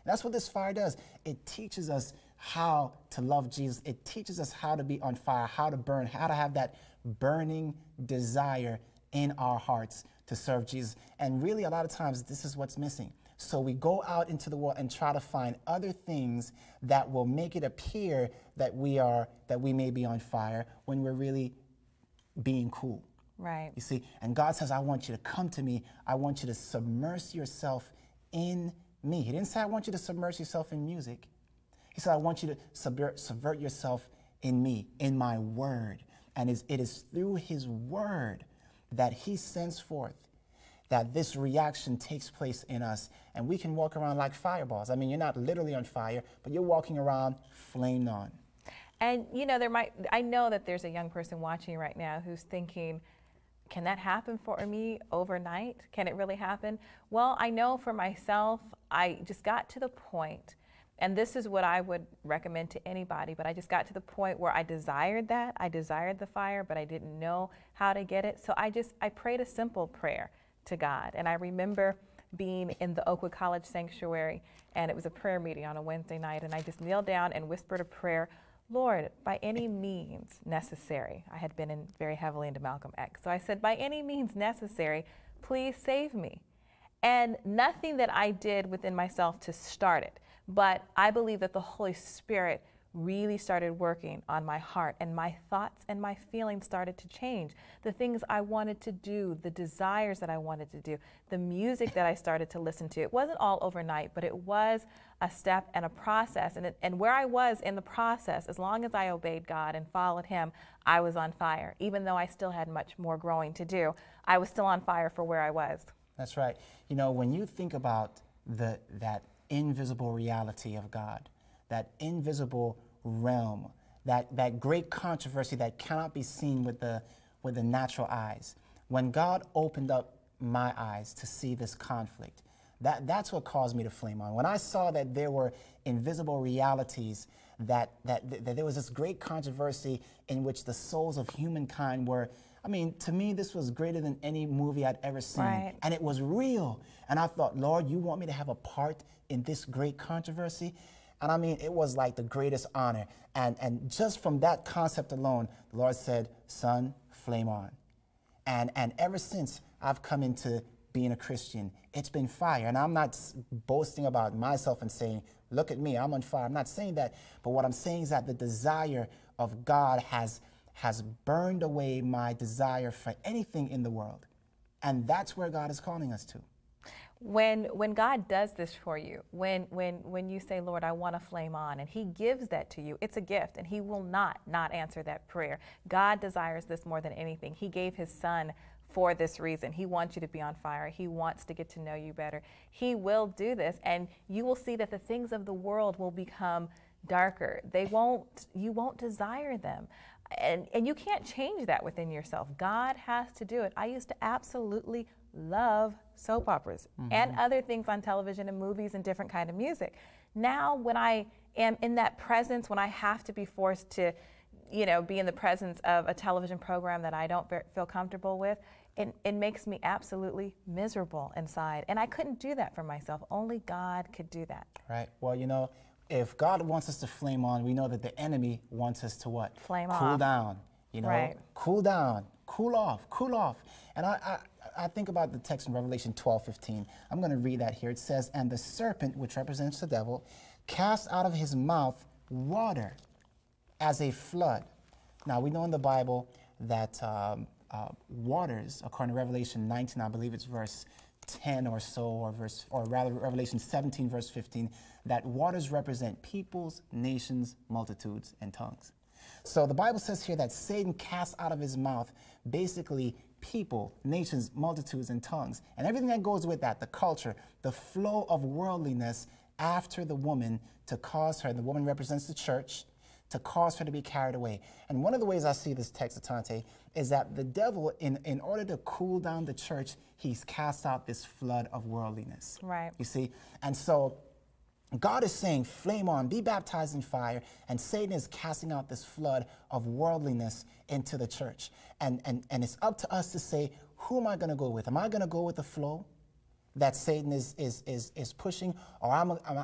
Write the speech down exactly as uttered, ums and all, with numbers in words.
that's what this fire does. It teaches us how to love Jesus. It teaches us how to be on fire, how to burn, how to have that burning desire in our hearts to serve Jesus. And really, a lot of times, this is what's missing. So we go out into the world and try to find other things that will make it appear that we are, that we may be on fire when we're really being cool. Right. You see, and God says, I want you to come to me. I want you to submerge yourself in me. He didn't say, I want you to submerge yourself in music. He said, I want you to subvert, subvert yourself in me, in my word. And it is through his word that he sends forth that this reaction takes place in us, and we can walk around like fireballs. I mean, you're not literally on fire, but you're walking around flamed on. And, you know, there might, I know that there's a young person watching right now who's thinking, can that happen for me overnight? Can it really happen? Well, I know for myself, I just got to the point, and this is what I would recommend to anybody, but I just got to the point where I desired that. I desired the fire, but I didn't know how to get it. So I just, I prayed a simple prayer to God. And I remember being in the Oakwood College Sanctuary, and it was a prayer meeting on a Wednesday night, and I just kneeled down and whispered a prayer. Lord, by any means necessary, I had been in very heavily into Malcolm X. So I said, by any means necessary, please save me. And nothing that I did within myself to start it, but I believe that the Holy Spirit really started working on my heart, and my thoughts and my feelings started to change. The things I wanted to do, the desires that I wanted to do, the music that I started to listen to. It wasn't all overnight, but it was a step and a process. And, it, and where I was in the process, as long as I obeyed God and followed him, I was on fire. Even though I still had much more growing to do, I was still on fire for where I was. That's right. You know, when you think about the, that invisible reality of God, that invisible realm, that, that great controversy that cannot be seen with the, with the natural eyes. When God opened up my eyes to see this conflict, that, that's what caused me to flame on. When I saw that there were invisible realities, that, that, that there was this great controversy in which the souls of humankind were, I mean, to me, this was greater than any movie I'd ever seen. Right. And it was real. And I thought, Lord, you want me to have a part in this great controversy? And I mean, it was like the greatest honor. And, and just from that concept alone, the Lord said, son, flame on. And, and ever since I've come into being a Christian, it's been fire. And I'm not boasting about myself and saying, look at me, I'm on fire. I'm not saying that. But what I'm saying is that the desire of God has, has burned away my desire for anything in the world. And that's where God is calling us to. When, when God does this for you, when, when, when you say, Lord, I want to flame on, and he gives that to you, it's a gift, and he will not not answer that prayer. God desires this more than anything. He gave his son for this reason. He wants you to be on fire. He wants to get to know you better. He will do this, and you will see that the things of the world will become darker. They won't, you won't desire them. And, and you can't change that within yourself. God has to do it. I used to absolutely love soap operas mm-hmm. and other things on television and movies and different kind of music. Now, when I am in that presence, when I have to be forced to, you know, be in the presence of a television program that I don't feel comfortable with, it, it makes me absolutely miserable inside. And I couldn't do that for myself. Only God could do that. Right. Well, you know, if God wants us to flame on, we know that the enemy wants us to what? Flame cool off. Cool down. You know, right. cool down, cool off, cool off. And I, I, I think about the text in Revelation twelve fifteen. I'm going to read that here. It says, and the serpent, which represents the devil, cast out of his mouth water as a flood. Now, we know in the Bible that um, uh, waters, according to Revelation nineteen, I believe it's verse ten or so, or verse, or rather Revelation seventeen, verse fifteen, that waters represent peoples, nations, multitudes, and tongues. So the Bible says here that Satan cast out of his mouth basically people, nations, multitudes, and tongues, and everything that goes with that, the culture, the flow of worldliness after the woman to cause her, the woman represents the church, to cause her to be carried away. And one of the ways I see this text, Atante, is that the devil, in, in order to cool down the church, he's cast out this flood of worldliness. Right. You see? And so God is saying, flame on, be baptized in fire, and Satan is casting out this flood of worldliness into the church. And, and, and it's up to us to say, who am I going to go with? Am I going to go with the flow that Satan is, is, is, is pushing, or am, am,